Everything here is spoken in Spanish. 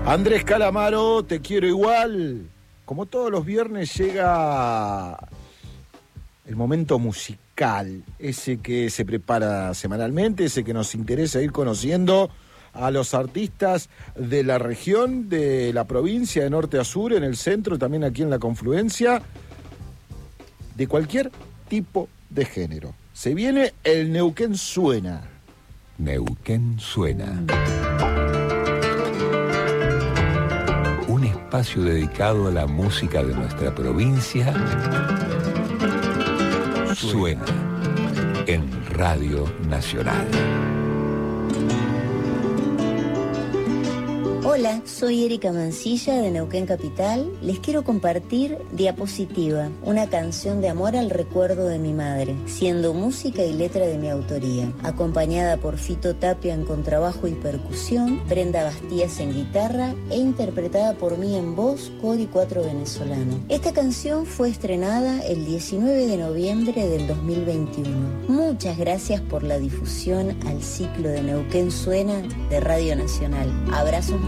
Andrés Calamaro, te quiero igual. Como todos los viernes llega el momento musical, ese que se prepara semanalmente, ese que nos interesa ir conociendo a los artistas de la región, de la provincia, de norte a sur, en el centro, también aquí en la confluencia, de cualquier tipo de género. Se viene el Neuquén Suena. Neuquén Suena. Un espacio dedicado a la música de nuestra provincia. Suena en Radio Nacional. Hola, soy Erika Mancilla de Neuquén Capital. Les quiero compartir Diapositiva, una canción de amor al recuerdo de mi madre, siendo música y letra de mi autoría, acompañada por Fito Tapia en contrabajo y percusión, Brenda Bastías en guitarra e interpretada por mí en voz, coro y cuatro venezolano. Esta canción fue estrenada el 19 de noviembre del 2021. Muchas gracias por la difusión al ciclo de Neuquén Suena de Radio Nacional. Abrazos.